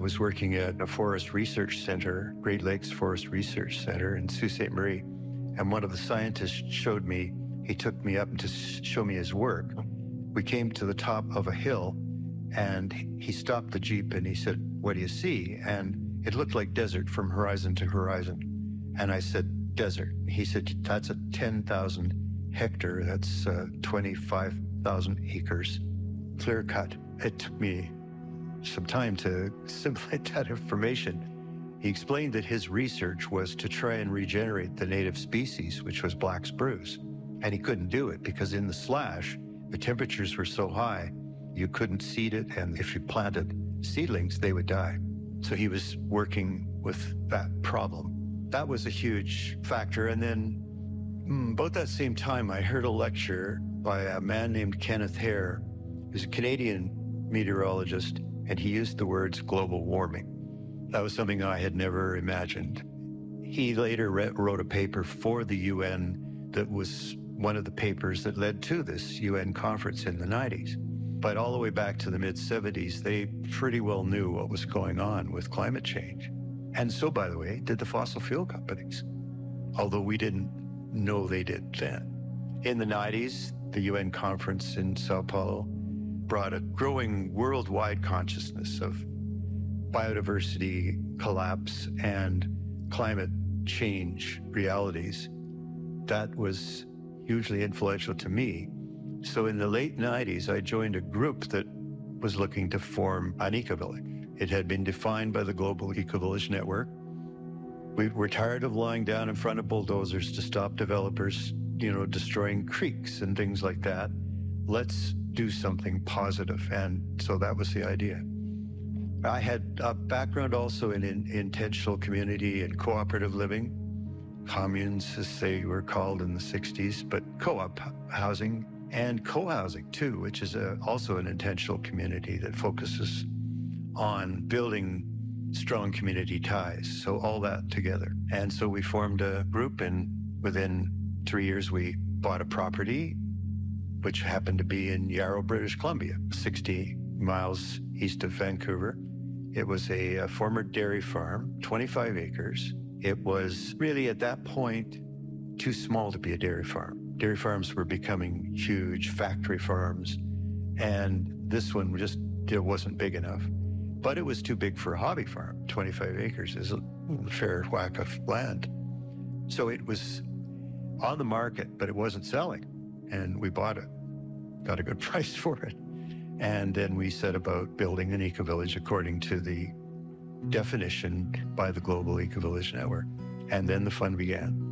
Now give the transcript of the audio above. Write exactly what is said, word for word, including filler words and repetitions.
was working at a forest research center, Great Lakes Forest Research Center in Sault Ste. Marie. And one of the scientists showed me, he took me up to show me his work. We came to the top of a hill and he stopped the Jeep and he said, "What do you see?" And it looked like desert from horizon to horizon. And I said, "Desert." He said, "That's a ten thousand hectare, that's uh, twenty-five thousand acres, clear cut." It took me some time to assimilate that information. He explained that his research was to try and regenerate the native species, which was black spruce. And he couldn't do it because in the slash, the temperatures were so high, you couldn't seed it. And if you planted seedlings, they would die. So he was working with that problem. That was a huge factor. And then mm, about that same time, I heard a lecture by a man named Kenneth Hare, who's a Canadian meteorologist, and he used the words global warming. That was something I had never imagined. He later re- wrote a paper for the U N that was one of the papers that led to this U N conference in the nineties. But all the way back to the mid seventies, they pretty well knew what was going on with climate change. And so, by the way, did the fossil fuel companies, although we didn't know they did then. In the nineties, the U N conference in Sao Paulo brought a growing worldwide consciousness of biodiversity collapse and climate change realities. That was hugely influential to me. So in the late nineties, I joined a group that was looking to form an eco-village. It had been defined by the Global Eco-Village Network. We were tired of lying down in front of bulldozers to stop developers, you know, destroying creeks and things like that. Let's do something positive. And so that was the idea. I had a background also in, in intentional community and cooperative living, communes as they were called in the sixties, but co-op housing and co-housing too, which is a, also an intentional community that focuses on building strong community ties. So all that together. And so we formed a group, and within three years we bought a property, which happened to be in Yarrow, British Columbia, sixty miles east of Vancouver. It was a, a former dairy farm, twenty-five acres. It was really at that point too small to be a dairy farm. Dairy farms were becoming huge factory farms, and this one just it wasn't big enough. But it was too big for a hobby farm. twenty-five acres is a fair whack of land. So it was on the market, but it wasn't selling. And we bought it, got a good price for it. And then we set about building an eco-village according to the definition by the Global Eco-Village Network. And then the fun began.